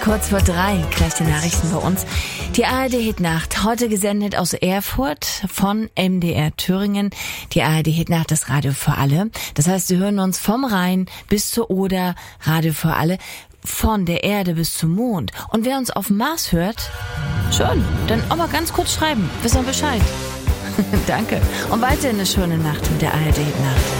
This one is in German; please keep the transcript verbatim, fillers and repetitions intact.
Kurz vor drei, gleich die Nachrichten bei uns. Die A R D-Hitnacht, heute gesendet aus Erfurt von M D R Thüringen. Die A R D-Hitnacht, das Radio für alle. Das heißt, Sie hören uns vom Rhein bis zur Oder, Radio für alle, von der Erde bis zum Mond. Und wer uns auf dem Mars hört, schön, dann auch mal ganz kurz schreiben. Wissen wir Bescheid. Danke. Und weiter eine schöne Nacht mit der A R D-Hitnacht.